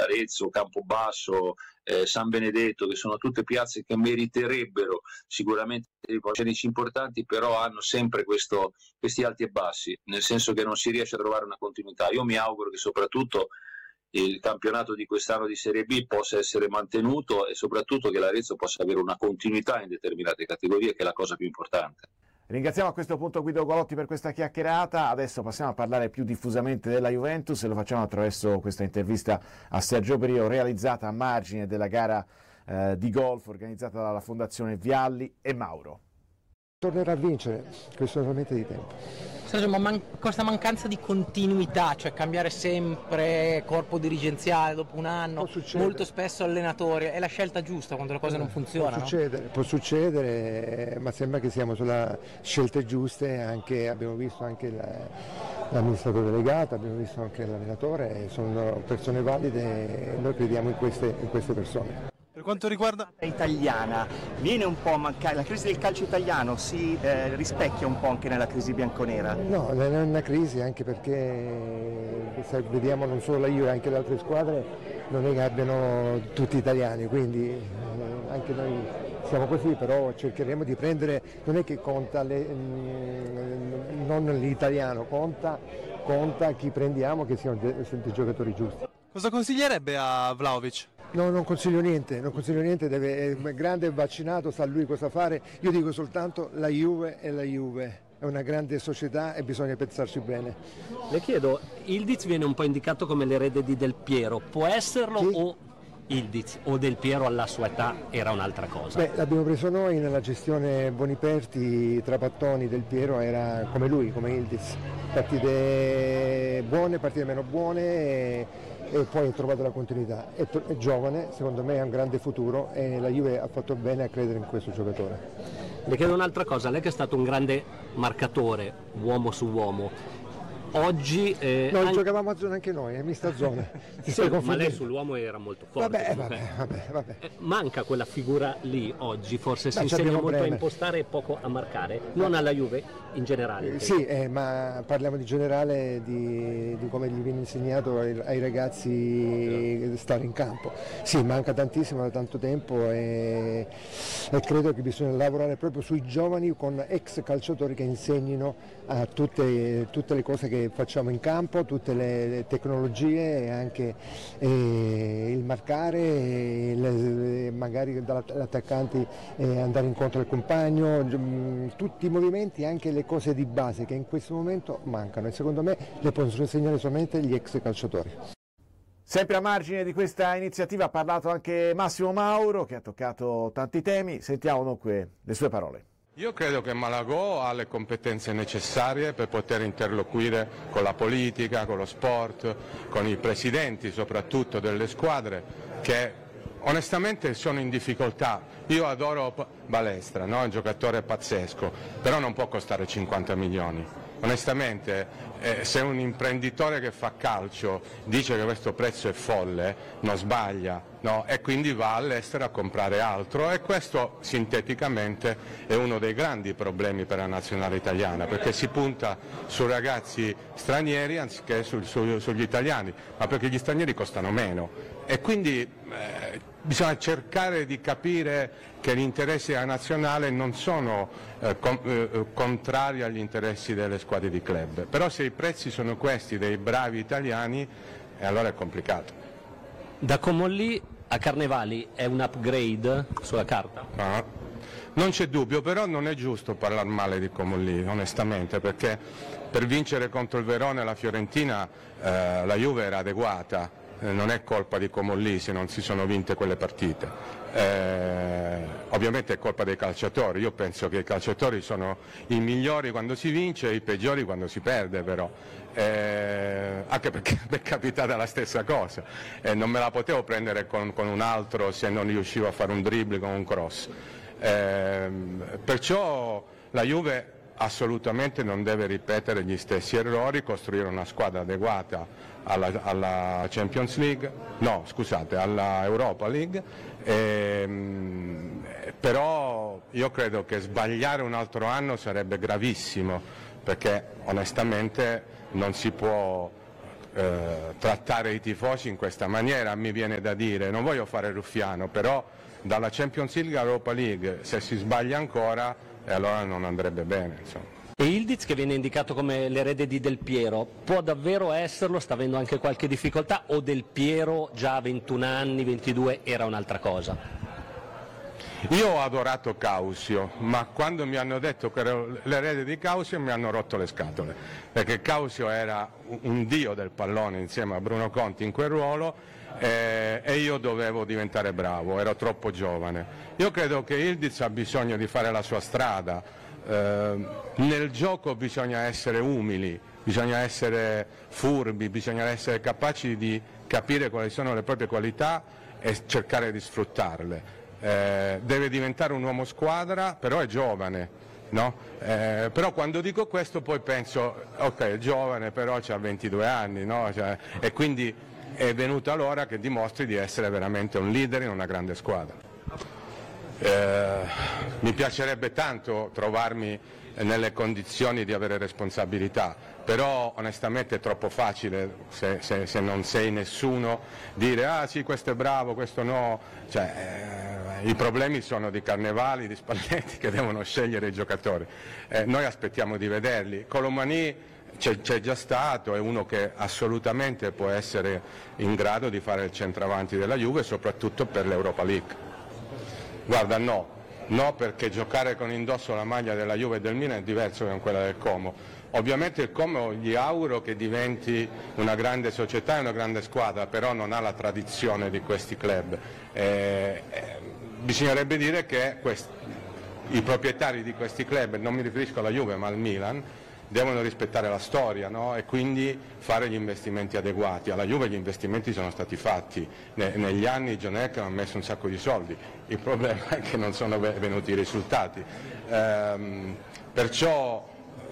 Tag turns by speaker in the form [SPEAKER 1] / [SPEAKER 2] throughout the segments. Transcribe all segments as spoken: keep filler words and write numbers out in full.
[SPEAKER 1] Arezzo, Campobasso, eh, San Benedetto, che sono tutte piazze che meriterebbero sicuramente dei palcoscenici importanti, però hanno sempre questo, questi alti e bassi, nel senso che non si riesce a trovare una continuità. Io mi auguro che soprattutto il campionato di quest'anno di Serie B possa essere mantenuto e soprattutto che l'Arezzo possa avere una continuità in determinate categorie, che è la cosa più importante.
[SPEAKER 2] Ringraziamo a questo punto Guido Golotti per questa chiacchierata. Adesso passiamo a parlare più diffusamente della Juventus e lo facciamo attraverso questa intervista a Sergio Brio realizzata a margine della gara eh, di golf organizzata dalla Fondazione Vialli e Mauro.
[SPEAKER 3] Tornerà a vincere, questo è solamente di tempo.
[SPEAKER 4] Sergio, ma man- questa mancanza di continuità, cioè cambiare sempre corpo dirigenziale dopo un anno, molto spesso allenatori, è la scelta giusta quando le cose eh, non funzionano?
[SPEAKER 3] Può succedere, no? può succedere, ma sembra che siamo sulla scelte giuste, anche, abbiamo visto anche la, l'amministratore delegato, abbiamo visto anche l'allenatore, sono persone valide e noi crediamo in queste, in queste persone.
[SPEAKER 5] Per quanto riguarda
[SPEAKER 6] italiana, viene un po' a mancare, la crisi del calcio italiano si eh, rispecchia un po' anche nella crisi bianconera?
[SPEAKER 3] No, non è una crisi, anche perché se vediamo non solo la Juve, anche le altre squadre non è che abbiano tutti italiani, quindi eh, anche noi siamo così, però cercheremo di prendere, non è che conta le, mh, non l'italiano, conta, conta chi prendiamo che siano dei, dei giocatori giusti.
[SPEAKER 5] Cosa consiglierebbe a Vlahovic?
[SPEAKER 3] No, non consiglio niente, non consiglio niente, deve, è grande, è vaccinato, sa lui cosa fare. Io dico soltanto la Juve è la Juve, è una grande società e bisogna pensarci bene.
[SPEAKER 7] Le chiedo, Ildiz viene un po' indicato come l'erede di Del Piero, può esserlo Chi? o Ildiz o Del Piero alla sua età era un'altra cosa?
[SPEAKER 3] Beh, l'abbiamo preso noi nella gestione Boniperti, Trapattoni, Del Piero era come lui, come Ildiz, partite buone, partite meno buone e... e poi ha trovato la continuità, è, è giovane, secondo me ha un grande futuro e la Juve ha fatto bene a credere in questo giocatore.
[SPEAKER 7] Le chiedo un'altra cosa, lei che è stato un grande marcatore, uomo su uomo, oggi... Eh,
[SPEAKER 3] noi
[SPEAKER 7] anche...
[SPEAKER 3] giocavamo a zona anche noi, è mista zona.
[SPEAKER 7] Sì, ma lei sull'uomo era molto forte.
[SPEAKER 3] Vabbè, vabbè, vabbè, vabbè.
[SPEAKER 7] Eh, manca quella figura lì oggi, forse si
[SPEAKER 3] Beh,
[SPEAKER 7] insegna molto
[SPEAKER 3] breve.
[SPEAKER 7] a impostare e poco a marcare, non alla Juve, in generale.
[SPEAKER 3] Eh, sì, eh, ma parliamo di generale, di, di come gli viene insegnato ai, ai ragazzi stare in campo. Sì, manca tantissimo da tanto tempo e, e credo che bisogna lavorare proprio sui giovani con ex calciatori che insegnino a tutte, tutte le cose che facciamo in campo, tutte le, le tecnologie e anche eh, il marcare, e le, magari dall'attaccante eh, andare incontro al compagno, mh, tutti i movimenti, anche le cose di base che in questo momento mancano e secondo me le possono insegnare solamente gli ex calciatori.
[SPEAKER 2] Sempre a margine di questa iniziativa ha parlato anche Massimo Mauro, che ha toccato tanti temi. Sentiamo dunque le sue parole.
[SPEAKER 8] Io credo che Malagò ha le competenze necessarie per poter interloquire con la politica, con lo sport, con i presidenti soprattutto delle squadre che onestamente sono in difficoltà. Io adoro Balestra, no? È un giocatore pazzesco, però non può costare cinquanta milioni. Onestamente, eh, se un imprenditore che fa calcio dice che questo prezzo è folle, non sbaglia, no? E quindi va all'estero a comprare altro e questo sinteticamente è uno dei grandi problemi per la nazionale italiana, perché si punta su ragazzi stranieri anziché su, su, sugli italiani, ma perché gli stranieri costano meno e quindi eh, bisogna cercare di capire che gli interessi della nazionale non sono eh, com- eh, contrari agli interessi delle squadre di club, però se i prezzi sono questi dei bravi italiani eh, allora è complicato.
[SPEAKER 7] Da Comolli a Carnevali è un upgrade sulla carta?
[SPEAKER 8] No, non c'è dubbio, però non è giusto parlare male di Comolli onestamente, perché per vincere contro il Verona e la Fiorentina eh, la Juve era adeguata. Eh, non è colpa di Comolli se non si sono vinte quelle partite, eh, ovviamente è colpa dei calciatori. Io penso che i calciatori sono i migliori quando si vince e i peggiori quando si perde, però eh, anche perché mi è capitata la stessa cosa e eh, non me la potevo prendere con, con un altro se non riuscivo a fare un dribbling con un cross, eh, perciò la Juve assolutamente non deve ripetere gli stessi errori, costruire una squadra adeguata alla, alla Champions League, no scusate, alla Europa League, ehm, però io credo che sbagliare un altro anno sarebbe gravissimo, perché onestamente non si può eh, trattare i tifosi in questa maniera, mi viene da dire. Non voglio fare ruffiano, però dalla Champions League all'Europa League, se si sbaglia ancora, eh, allora non andrebbe bene, insomma.
[SPEAKER 7] E Ildiz, che viene indicato come l'erede di Del Piero, può davvero esserlo? Sta avendo anche qualche difficoltà, o Del Piero già a ventuno anni, ventidue era un'altra cosa?
[SPEAKER 8] Io ho adorato Causio, ma quando mi hanno detto che ero l'erede di Causio mi hanno rotto le scatole, perché Causio era un dio del pallone insieme a Bruno Conti in quel ruolo, eh, e io dovevo diventare bravo, ero troppo giovane. Io credo che Ildiz ha bisogno di fare la sua strada. Uh, nel gioco bisogna essere umili, bisogna essere furbi, bisogna essere capaci di capire quali sono le proprie qualità e cercare di sfruttarle. Uh, deve diventare un uomo squadra, però è giovane, no? Uh, però quando dico questo poi penso, ok, è giovane, però ha ventidue anni, no? Cioè, e quindi è venuta l'ora che dimostri di essere veramente un leader in una grande squadra. Eh, mi piacerebbe tanto trovarmi nelle condizioni di avere responsabilità, però onestamente è troppo facile, se, se, se non sei nessuno, dire ah sì, questo è bravo, questo no. Cioè, eh, i problemi sono di Carnevali, di Spalletti, che devono scegliere i giocatori. Eh, noi aspettiamo di vederli. Colomani c'è, c'è già stato, è uno che assolutamente può essere in grado di fare il centravanti della Juve, soprattutto per l'Europa League. Guarda, no, no, perché giocare con indosso la maglia della Juve e del Milan è diverso da quella del Como. Ovviamente il Como gli auguro che diventi una grande società e una grande squadra, però non ha la tradizione di questi club. Eh, eh, bisognerebbe dire che questi, i proprietari di questi club, non mi riferisco alla Juve ma al Milan, devono rispettare la storia, no? E quindi fare gli investimenti adeguati. Alla Juve gli investimenti sono stati fatti, ne, negli anni John Heck ha messo un sacco di soldi, il problema è che non sono venuti i risultati, ehm, perciò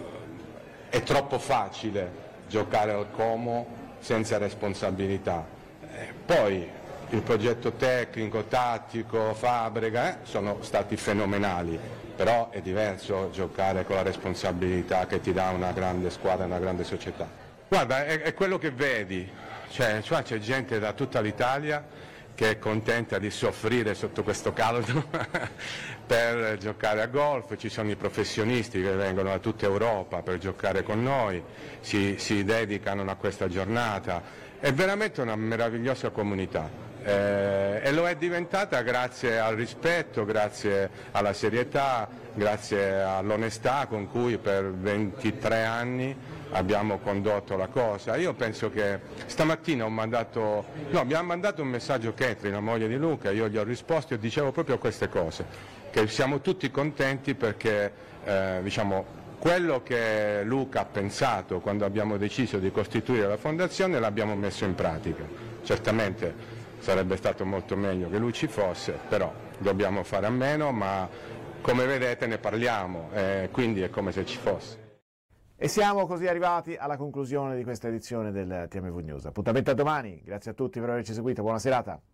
[SPEAKER 8] è troppo facile giocare al Como senza responsabilità. Eh, poi il progetto tecnico, tattico, Fabregas eh, sono stati fenomenali, però è diverso giocare con la responsabilità che ti dà una grande squadra e una grande società. Guarda, è, è quello che vedi, cioè, cioè c'è gente da tutta l'Italia che è contenta di soffrire sotto questo caldo per giocare a golf, ci sono i professionisti che vengono da tutta Europa per giocare con noi, si, si dedicano a questa giornata, è veramente una meravigliosa comunità. Eh, e lo è diventata grazie al rispetto, grazie alla serietà, grazie all'onestà con cui per ventitré anni abbiamo condotto la cosa. Io penso che stamattina ho mandato, no, abbiamo mandato un messaggio a Catherine, la moglie di Luca, io gli ho risposto e dicevo proprio queste cose, che siamo tutti contenti perché eh, diciamo, quello che Luca ha pensato quando abbiamo deciso di costituire la fondazione l'abbiamo messo in pratica. Certamente sarebbe stato molto meglio che lui ci fosse, però dobbiamo fare a meno, ma come vedete ne parliamo, eh, quindi è come se ci fosse.
[SPEAKER 2] E siamo così arrivati alla conclusione di questa edizione del T M V News. Appuntamento a domani, grazie a tutti per averci seguito, buona serata.